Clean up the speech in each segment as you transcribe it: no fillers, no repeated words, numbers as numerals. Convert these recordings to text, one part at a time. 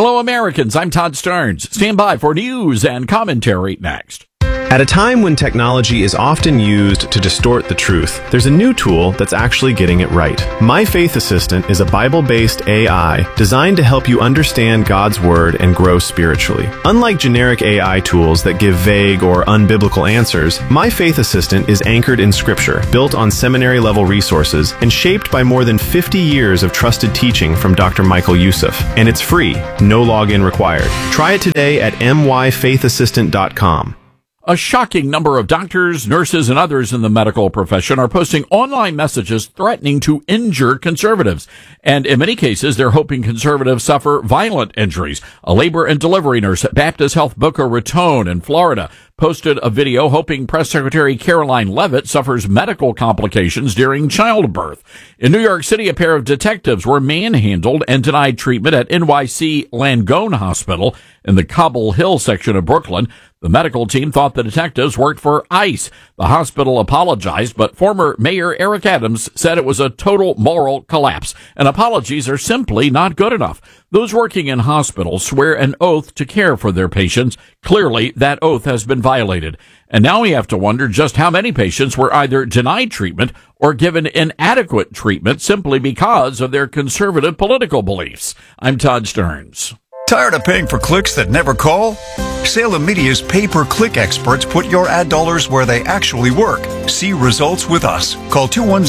Hello, Americans. I'm Todd Starnes. Stand by for news and commentary next. At a time when technology is often used to distort the truth, there's a new tool that's actually getting it right. My Faith Assistant is a Bible-based AI designed to help you understand God's Word and grow spiritually. Unlike generic AI tools that give vague or unbiblical answers, My Faith Assistant is anchored in Scripture, built on seminary-level resources, and shaped by more than 50 years of trusted teaching from Dr. Michael Youssef. And it's free, no login required. Try it today at myfaithassistant.com. A shocking number of doctors, nurses, and others in the medical profession are posting online messages threatening to injure conservatives. And in many cases, they're hoping conservatives suffer violent injuries. A labor and delivery nurse at Baptist Health Boca Raton in Florida posted a video hoping Press Secretary Caroline Leavitt suffers medical complications during childbirth. In New York City, a pair of detectives were manhandled and denied treatment at NYC Langone Hospital in the Cobble Hill section of Brooklyn. The medical team thought the detectives worked for ICE. The hospital apologized, but former Mayor Eric Adams said it was a total moral collapse, and apologies are simply not good enough. Those working in hospitals swear an oath to care for their patients. Clearly, that oath has been violated. And now we have to wonder just how many patients were either denied treatment or given inadequate treatment simply because of their conservative political beliefs. I'm Todd Starnes. Tired of paying for clicks that never call? Salem Media's pay-per-click experts put your ad dollars where they actually work. See results with us. Call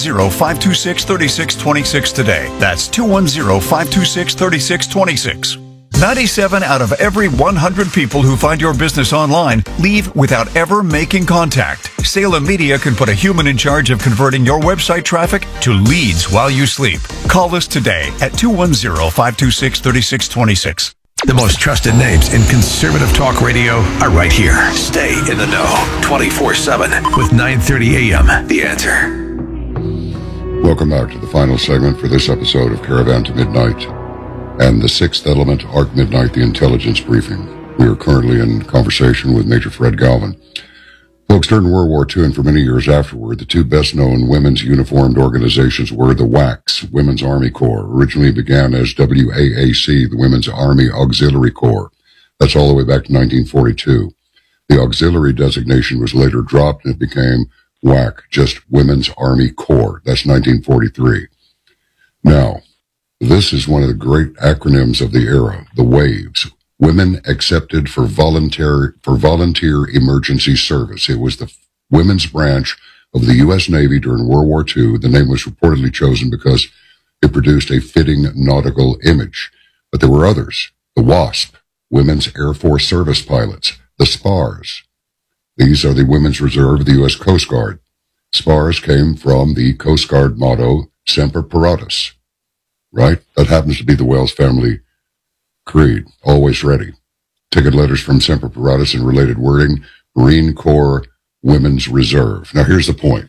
210-526-3626 today. That's 210-526-3626. 97 out of every 100 people who find your business online leave without ever making contact. Salem Media can put a human in charge of converting your website traffic to leads while you sleep. Call us today at 210-526-3626. The most trusted names in conservative talk radio are right here. Stay in the know 24/7 with 930 AM. The Answer. Welcome back to the final segment for this episode of Caravan to Midnight and the Sixth Element Arc Midnight, the intelligence briefing. We are currently in conversation with Major Fred Galvin. Folks, during World War II and for many years afterward, the two best-known women's uniformed organizations were the WACs, Women's Army Corps. Originally began as WAAC, the Women's Army Auxiliary Corps. That's all the way back to 1942. The auxiliary designation was later dropped and it became WAC, just Women's Army Corps. That's 1943. Now, this is one of the great acronyms of the era, the WAVES. Women Accepted for Volunteer Emergency Service. It was the women's branch of the U.S. Navy during World War II. The name was reportedly chosen because it produced a fitting nautical image. But there were others. The WASP, Women's Air Force Service Pilots. The SPARS. These are the Women's Reserve of the U.S. Coast Guard. SPARS came from the Coast Guard motto, Semper Paratus. Right? That happens to be the Wells family creed, always ready. Ticket letters from Semper Paratus and related wording, Marine Corps Women's Reserve. Now here's the point.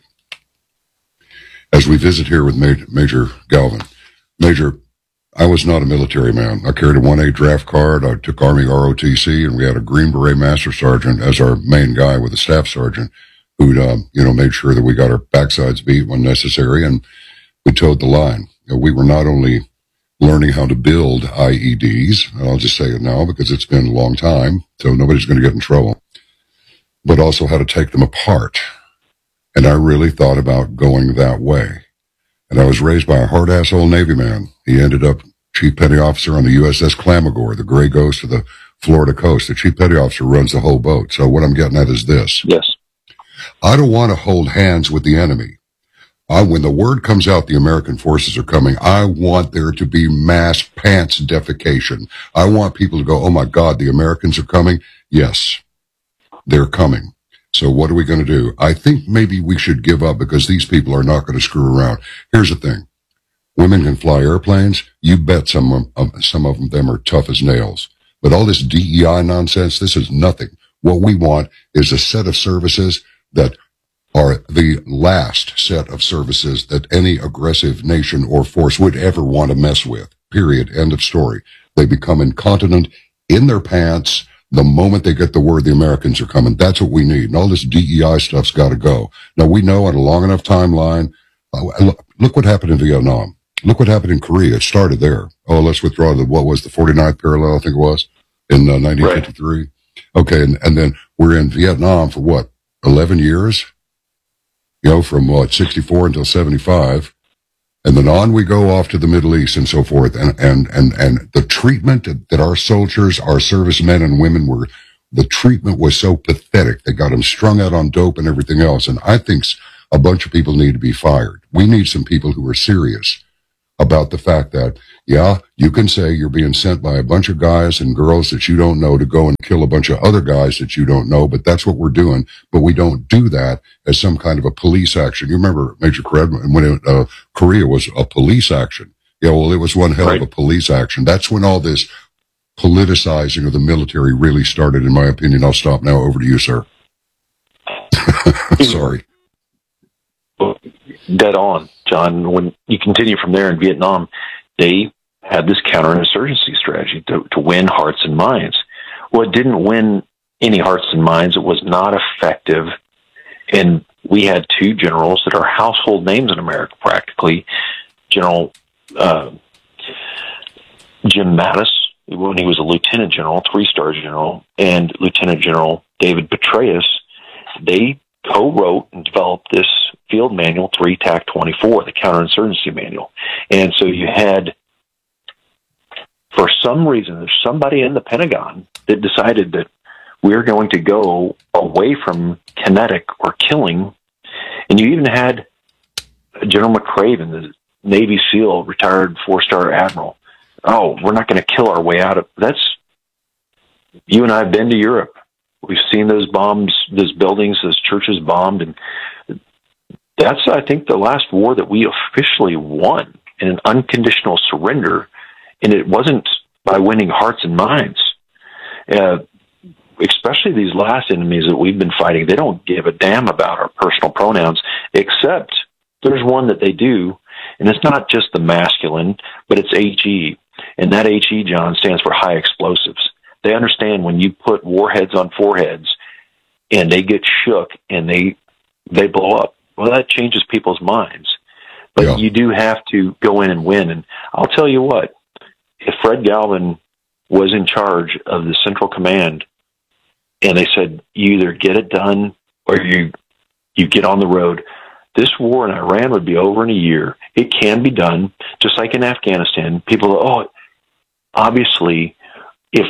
As we visit here with Major Galvin. Major, I was not a military man. I carried a 1A draft card. I took Army ROTC, and we had a Green Beret Master Sergeant as our main guy with a staff sergeant who'd, made sure that we got our backsides beat when necessary, and we towed the line. We were not only learning how to build IEDs, and I'll just say it now because it's been a long time, so nobody's going to get in trouble, but also how to take them apart. And I really thought about going that way. And I was raised by a hard-ass old Navy man. He ended up Chief Petty Officer on the USS Clamagore, the Gray Ghost of the Florida coast. The Chief Petty Officer runs the whole boat. So what I'm getting at is this. Yes. I don't want to hold hands with the enemy. When the word comes out, the American forces are coming, I want there to be mass pants defecation. I want people to go, oh my God, the Americans are coming. Yes, they're coming. So what are we going to do? I think maybe we should give up because these people are not going to screw around. Here's the thing. Women can fly airplanes. You bet some of them are tough as nails. But all this DEI nonsense, this is nothing. What we want is a set of services that are the last set of services that any aggressive nation or force would ever want to mess with. Period. End of story. They become incontinent in their pants the moment they get the word the Americans are coming. That's what we need. And all this DEI stuff's got to go. Now, we know on a long enough timeline, look what happened in Vietnam. Look what happened in Korea. It started there. Oh, let's withdraw what was the 49th parallel, I think it was, in 1953. Right. Okay, and then we're in Vietnam for what, 11 years? From 64 until 75. And then on we go off to the Middle East and so forth. And the treatment that our soldiers, our servicemen and women the treatment was so pathetic. They got them strung out on dope and everything else. And I think a bunch of people need to be fired. We need some people who are serious about the fact that, yeah, you can say you're being sent by a bunch of guys and girls that you don't know to go and kill a bunch of other guys that you don't know, but that's what we're doing. But we don't do that as some kind of a police action. You remember, Major Fred, when Korea was a police action. Yeah, well, it was one hell of a police action. That's when all this politicizing of the military really started, in my opinion. I'll stop now. Over to you, sir. Sorry. Dead on, John. When you continue from there in Vietnam, they had this counterinsurgency strategy to win hearts and minds. Well, it didn't win any hearts and minds. It was not effective. And we had two generals that are household names in America, practically. General Jim Mattis, when he was a lieutenant general, 3-star general, and Lieutenant General David Petraeus. They co-wrote and developed this field manual, 3 TAC 24, the counterinsurgency manual. And so you had, for some reason, there's somebody in the Pentagon that decided that we're going to go away from kinetic or killing. And you even had General McCraven, the Navy SEAL, retired 4-star admiral. Oh, we're not going to kill our way out of that's. You and I have been to Europe. We've seen those bombs, those buildings, those churches bombed, and that's, I think, the last war that we officially won in an unconditional surrender, and it wasn't by winning hearts and minds. Especially these last enemies that we've been fighting, they don't give a damn about our personal pronouns, except there's one that they do, and it's not just the masculine, but it's HE, and that HE, John, stands for high explosives. They understand when you put warheads on foreheads and they get shook and they blow up, well, that changes people's minds. But you do have to go in and win. And I'll tell you what, if Fred Galvin was in charge of the Central Command and they said, you either get it done or you get on the road, this war in Iran would be over in a year. It can be done, just like in Afghanistan. People, obviously, if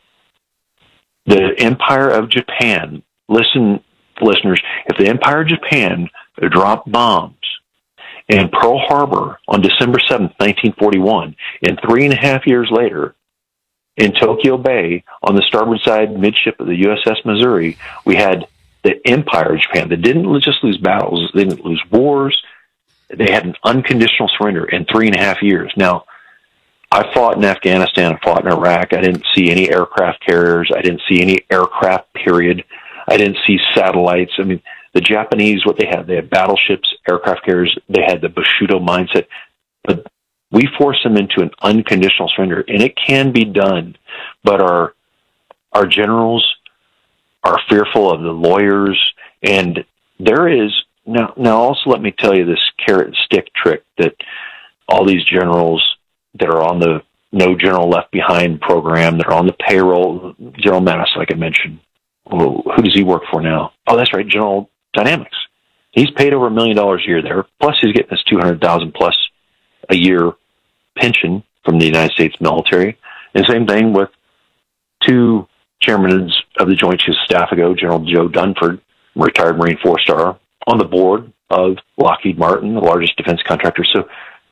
the Empire of Japan, listen, listeners, if the Empire of Japan dropped bombs in Pearl Harbor on December 7th, 1941, and 3.5 years later, in Tokyo Bay, on the starboard side midship of the USS Missouri, we had the Empire of Japan. They didn't just lose battles. They didn't lose wars. They had an unconditional surrender in 3.5 years. Now, I fought in Afghanistan. I fought in Iraq. I didn't see any aircraft carriers. I didn't see any aircraft, period. I didn't see satellites. I mean, the Japanese, what they had battleships, aircraft carriers. They had the Bushido mindset. But we forced them into an unconditional surrender, and it can be done. But our generals are fearful of the lawyers, and there is now also let me tell you this carrot and stick trick that all these generals that are on the No General Left Behind program, that are on the payroll, General Mattis, like I mentioned, who does he work for now? Oh, that's right, General Dynamics. He's paid over $1 million a year there, plus he's getting this $200,000 plus a year pension from the United States military. And same thing with two chairmen of the Joint Chiefs of Staff ago, General Joe Dunford, retired Marine 4-star, on the board of Lockheed Martin, the largest defense contractor. So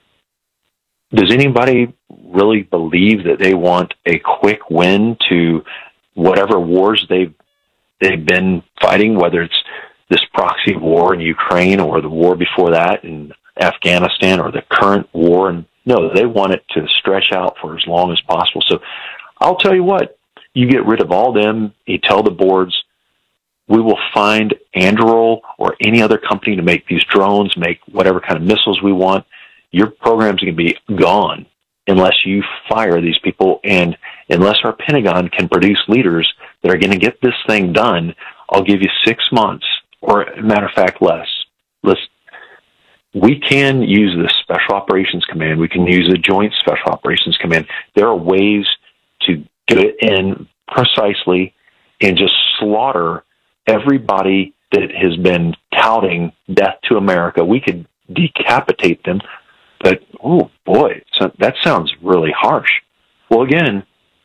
does anybody really believe that they want a quick win to whatever wars they've been fighting, whether it's this proxy war in Ukraine or the war before that in Afghanistan or the current war? And no, they want it to stretch out for as long as possible. So I'll tell you what, you get rid of all them, you tell the boards, we will find Anduril or any other company to make these drones, make whatever kind of missiles we want. Your program's going to be gone unless you fire these people, and unless our Pentagon can produce leaders that are going to get this thing done. I'll give you 6 months, or a matter of fact, less. we can use the Special Operations Command. We can use the Joint Special Operations Command. There are ways to get in precisely and just slaughter everybody that has been touting death to America. We could decapitate them, but, oh boy, so that sounds really harsh. Well, again,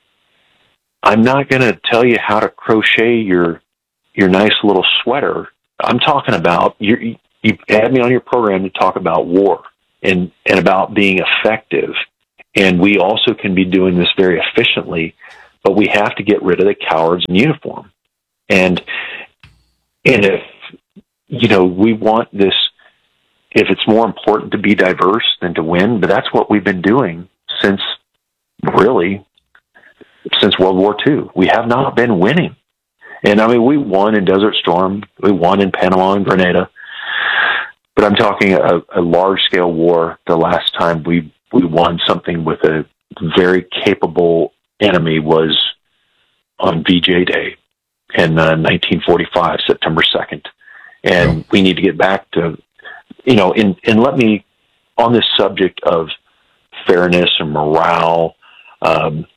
I'm not going to tell you how to crochet your nice little sweater. I'm talking about, you had me on your program to talk about war and about being effective. And we also can be doing this very efficiently, but we have to get rid of the cowards in uniform. And if, we want this, if it's more important to be diverse than to win, but that's what we've been doing since World War II. We have not been winning. And I mean, we won in Desert Storm, we won in Panama and Grenada, but I'm talking a large-scale war. The last time we won something with a very capable enemy was on VJ Day in 1945, September 2nd. And we need to get back to, and let me, on this subject of fairness and morale, I'm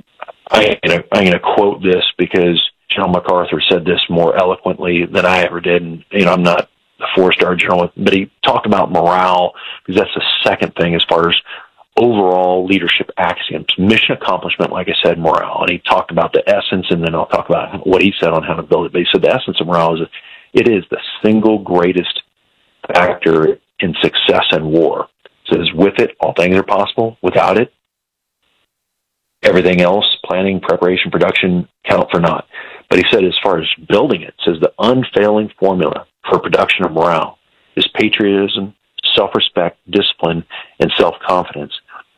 going to quote this because General MacArthur said this more eloquently than I ever did. And, I'm not a four-star general, but he talked about morale because that's the second thing as far as overall leadership axioms. Mission accomplishment, like I said, morale. And he talked about the essence, and then I'll talk about what he said on how to build it. But he said the essence of morale is it is the single greatest factor in success in war. It says, with it, all things are possible. Without it, everything else, planning, preparation, production, count for naught. But he said, as far as building it, says the unfailing formula for production of morale is patriotism, self-respect, discipline, and self-confidence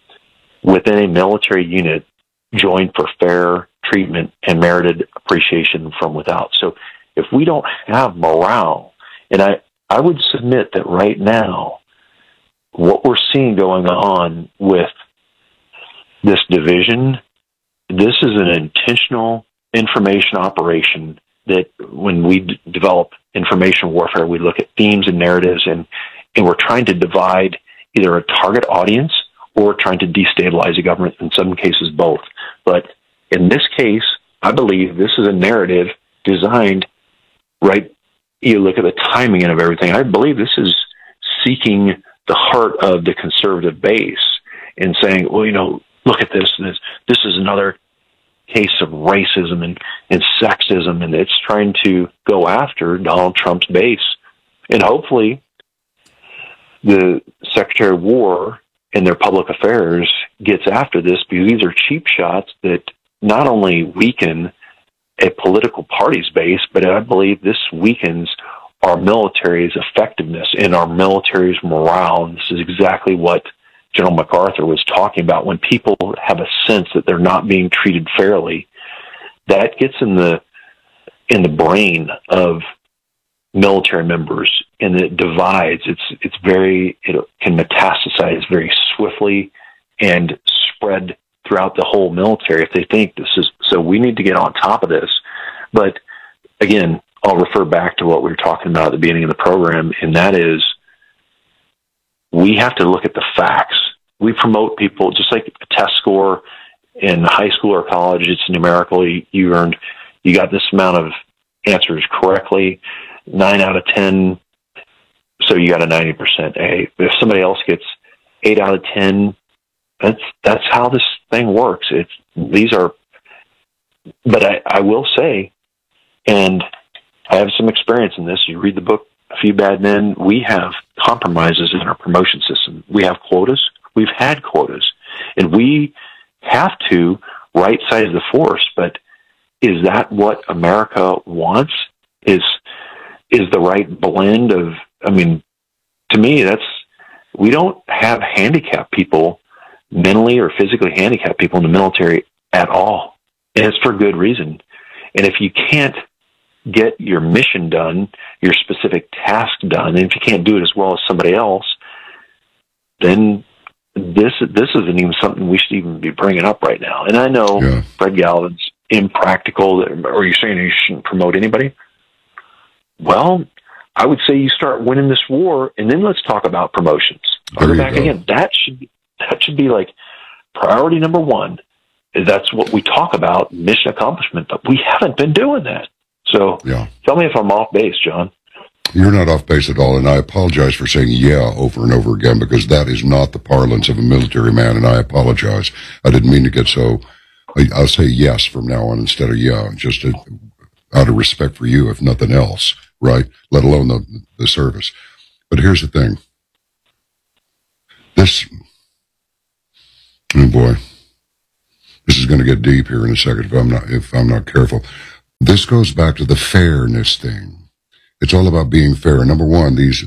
within a military unit joined for fair treatment and merited appreciation from without. So if we don't have morale, and I would submit that right now, what we're seeing going on with this division, this is an intentional information operation that when we develop information warfare, we look at themes and narratives, and we're trying to divide either a target audience or trying to destabilize a government, in some cases both. But in this case, I believe this is a narrative designed, right, you look at the timing of everything, I believe this is seeking the heart of the conservative base and saying, well, look at this. This is another case of racism and sexism, and it's trying to go after Donald Trump's base. And hopefully the Secretary of War and their public affairs gets after this, because these are cheap shots that not only weaken a political party's base, but I believe this weakens our military's effectiveness and our military's morale. And this is exactly what General MacArthur was talking about. When people have a sense that they're not being treated fairly, that gets in the brain of military members, and it divides. It can metastasize very swiftly and spread throughout the whole military if they think this is. So we need to get on top of this. But again, I'll refer back to what we were talking about at the beginning of the program, and that is, we have to look at the facts. We promote people, just like a test score in high school or college, it's numerical. You got this amount of answers correctly, 9 out of 10, so you got a 90% A. If somebody else gets 8 out of 10, that's how this thing works. But I will say, and I have some experience in this, you read the book, A Few Bad Men, we have compromises in our promotion system. We have quotas. We've had quotas. And we have to right-size the force, but is that what America wants? Is the right blend of, to me, we don't have handicapped people, mentally or physically handicapped people in the military at all. And it's for good reason. And if you can't get your mission done, your specific task done, and if you can't do it as well as somebody else, then this isn't even something we should even be bringing up right now. And I know Fred Galvin's impractical, or you're saying you shouldn't promote anybody? Well, I would say you start winning this war, and then let's talk about promotions. I'll go back again. That should be like priority number one. That's what we talk about, mission accomplishment, but we haven't been doing that. So tell me if I'm off base, John. You're not off base at all, and I apologize for saying over and over again, because that is not the parlance of a military man, and I apologize. I didn't mean to get so... I'll say yes from now on instead of just out of respect for you, if nothing else, right? Let alone the service. But here's the thing. Oh boy, this is going to get deep here in a second if I'm not careful. This goes back to the fairness thing. It's all about being fair. Number one, these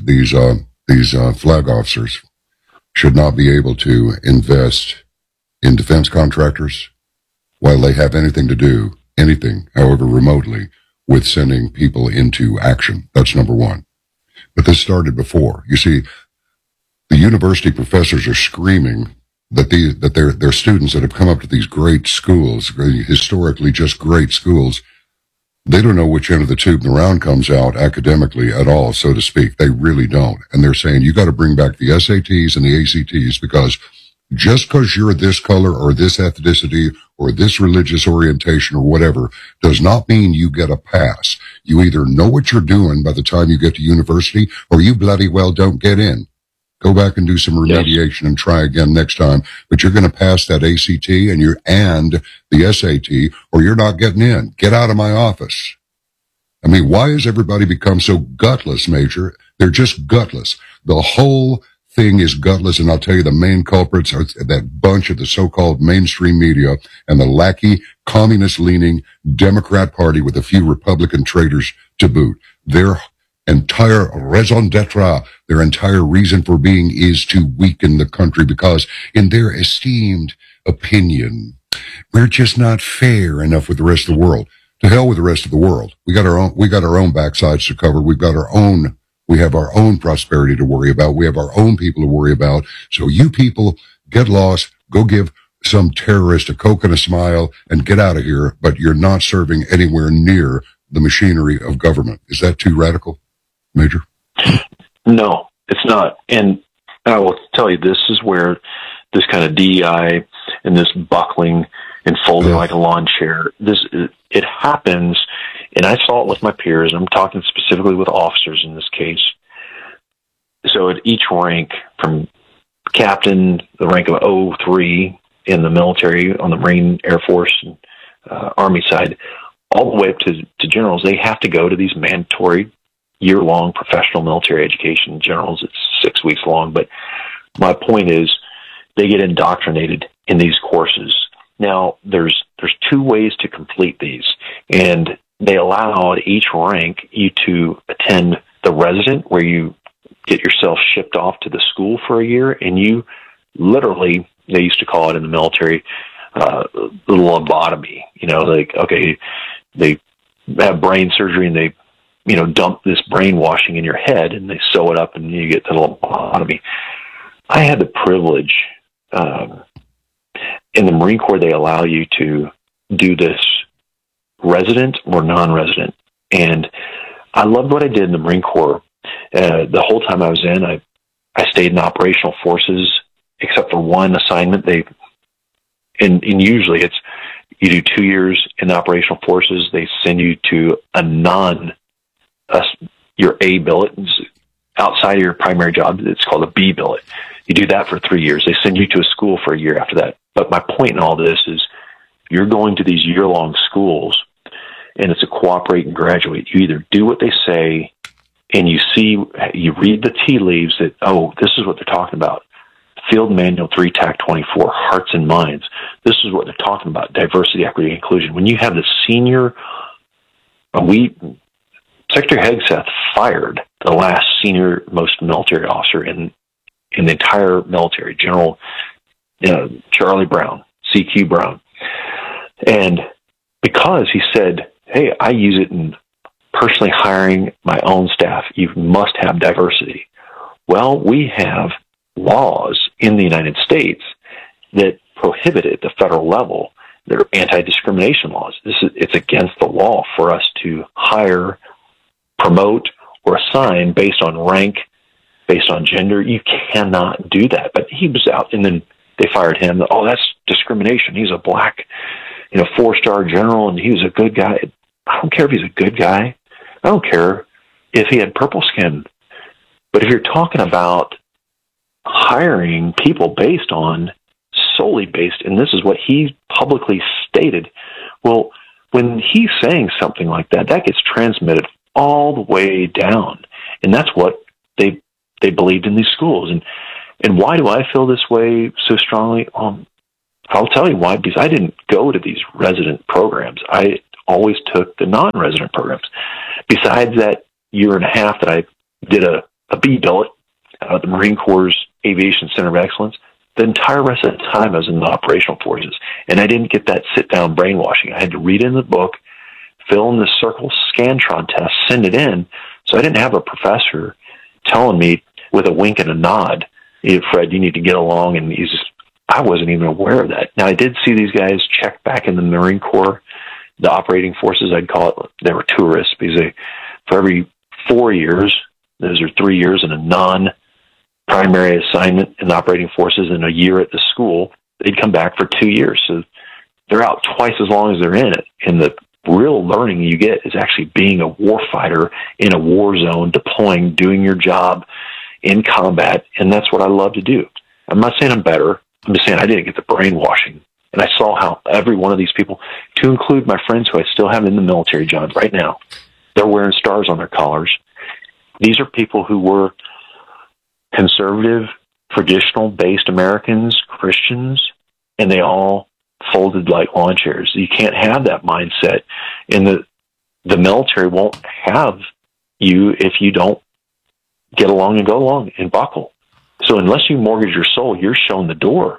flag officers should not be able to invest in defense contractors while they have anything to do, however remotely, with sending people into action. That's number one. But this started before. You see, the university professors are screaming that their students that have come up to these great schools, historically just great schools, they don't know which end of the tube the round comes out academically at all, so to speak. They really don't. And they're saying, you got to bring back the SATs and the ACTs, because just because you're this color or this ethnicity or this religious orientation or whatever does not mean you get a pass. You either know what you're doing by the time you get to university, or you bloody well don't get in. Go back and do some remediation and try again next time. But you're going to pass that ACT and the SAT, or you're not getting in. Get out of my office. I mean, why has everybody become so gutless, Major? They're just gutless. The whole thing is gutless, and I'll tell you the main culprits are that bunch of the so-called mainstream media and the lackey, communist-leaning Democrat Party with a few Republican traitors to boot. Their entire raison d'etre, their entire reason for being is to weaken the country, because in their esteemed opinion, we're just not fair enough with the rest of the world. To hell with the rest of the world. We got our own backsides to cover. We have our own prosperity to worry about. We have our own people to worry about. So you people get lost, go give some terrorist a Coke and a smile and get out of here, but you're not serving anywhere near the machinery of government. Is that too radical, Major? No, it's not. And I will tell you, this is where this kind of DEI and this buckling and folding like a lawn chair, it happens. And I saw it with my peers. I'm talking specifically with officers in this case. So at each rank, from captain, the rank of 03 in the military, on the Marine, Air Force, and Army side, all the way up to generals, they have to go to these mandatory year-long professional military education. Generals, it's 6 weeks long. But my point is, they get indoctrinated in these courses. Now, there's two ways to complete these, and they allow at each rank you to attend the resident, where you get yourself shipped off to the school for a year, and you literally, they used to call it in the military, the lobotomy. You know, like, okay, they have brain surgery and they, dump this brainwashing in your head and they sew it up and you get the lobotomy. I had the privilege, in the Marine Corps, they allow you to do this resident or non-resident. And I loved what I did in the Marine Corps. The whole time I was in, I stayed in operational forces, except for one assignment. And usually it's, you do 2 years in the operational forces. They send you to your A billet, outside of your primary job. It's called a B billet. You do that for 3 years. They send you to a school for a year after that. But my point in all this is, you're going to these year-long schools, and it's a cooperate and graduate. You either do what they say, and you read the tea leaves that, this is what they're talking about. Field Manual 3, TAC 24, Hearts and Minds. This is what they're talking about, diversity, equity, inclusion. When you have the senior, Secretary Hegseth fired the last senior most military officer in the entire military, General Charlie Brown, CQ Brown. And because he said, hey, I use it in personally hiring my own staff, you must have diversity. Well, we have laws in the United States that prohibit it at the federal level. They're anti-discrimination laws. It's against the law for us to hire, promote, or assign based on rank, based on gender. You cannot do that. But he was out, and then they fired him. Oh, that's discrimination. He's a black, 4-star general, and he was a good guy. I don't care if he's a good guy. I don't care if he had purple skin. But if you're talking about hiring people solely based, and this is what he publicly stated, well, when he's saying something like that, that gets transmitted all the way down. And that's what they believed in these schools. And why do I feel this way so strongly? I'll tell you why, because I didn't go to these resident programs. I always took the non-resident programs. Besides that year and a half that I did a B billet at the Marine Corps' Aviation Center of Excellence, the entire rest of the time I was in the operational forces. And I didn't get that sit-down brainwashing. I had to read in the book, fill in the circle Scantron test, send it in. So I didn't have a professor telling me with a wink and a nod, hey, Fred, you need to get along. And I wasn't even aware of that. Now, I did see these guys check back in the Marine Corps, the operating forces, I'd call it. They were tourists because for every 4 years, those are 3 years in a non-primary assignment in the operating forces and a year at the school, they'd come back for 2 years. So they're out twice as long as they're in it. And the real learning you get is actually being a war fighter in a war zone, deploying, doing your job in combat. And that's what I love to do. I'm not saying I'm better. I'm just saying I didn't get the brainwashing. And I saw how every one of these people, to include my friends who I still have in the military, John, right now, they're wearing stars on their collars. These are people who were conservative, traditional-based Americans, Christians, and they all folded like lawn chairs. You can't have that mindset. And the military won't have you if you don't get along and go along and buckle. So unless you mortgage your soul, you're shown the door.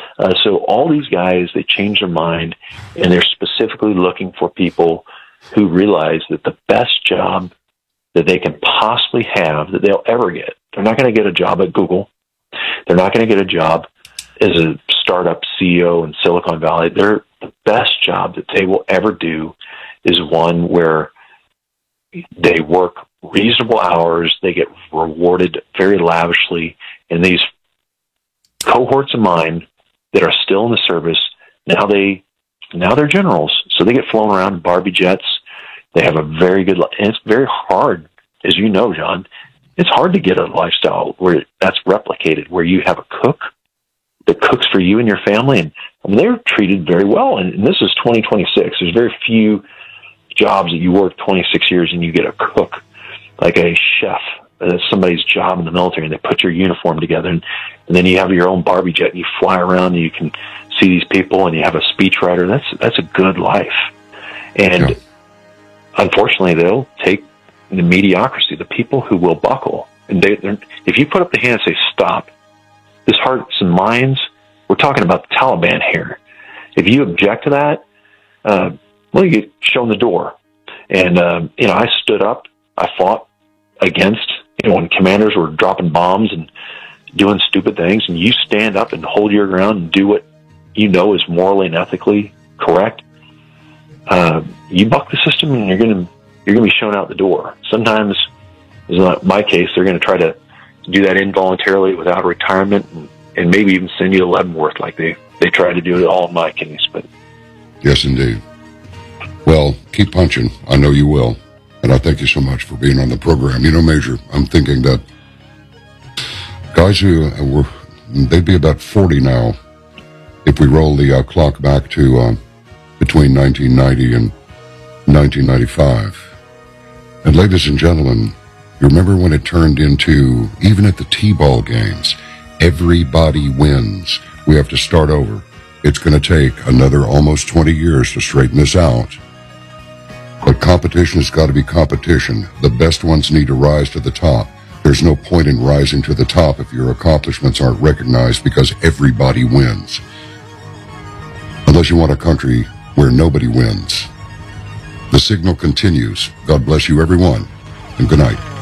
So all these guys, they change their mind, and they're specifically looking for people who realize that the best job that they can possibly have, that they'll ever get, they're not going to get a job at Google. They're not going to get a job as a startup CEO in Silicon Valley. The best job that they will ever do is one where they work reasonable hours, they get rewarded very lavishly, and these cohorts of mine that are still in the service, now they're generals, so they get flown around in Barbie jets. They have a very good life, and it's very hard, as you know, John, it's hard to get a lifestyle where that's replicated, where you have a cook that cooks for you and your family, and they're treated very well. And this is 2026. There's very few jobs that you work 26 years and you get a cook, like a chef. That's somebody's job in the military, and they put your uniform together, and then you have your own Barbie jet, and you fly around, and you can see these people, and you have a speechwriter. That's a good life. And unfortunately, they'll take the mediocrity, the people who will buckle. And if you put up the hand and say, stop, this hearts and minds, we're talking about the Taliban here. If you object to that, you get shown the door. And, I stood up, I fought against, when commanders were dropping bombs and doing stupid things, and you stand up and hold your ground and do what you know is morally and ethically correct, you buck the system, and you're going to be shown out the door. Sometimes, as in my case, they're going to try to do that involuntarily without retirement, and maybe even send you to Leavenworth like they tried to do it all in my case. But yes, indeed. Well, keep punching. I know you will. And I thank you so much for being on the program. Major, I'm thinking that guys who they'd be about 40 now if we roll the clock back to between 1990 and 1995. And ladies and gentlemen, you remember when it turned into, even at the T-ball games, everybody wins. We have to start over. It's going to take another almost 20 years to straighten this out. But competition has got to be competition. The best ones need to rise to the top. There's no point in rising to the top if your accomplishments aren't recognized, because everybody wins. Unless you want a country where nobody wins. The signal continues. God bless you, everyone, and good night.